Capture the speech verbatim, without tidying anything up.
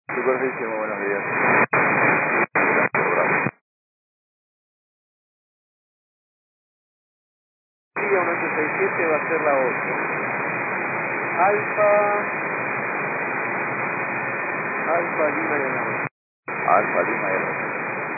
Superfísimo, buenos días. Sí, uno ochenta y siete va a ser la ocho. Alfa... Alfa Lima y el... Alfa Lima y el...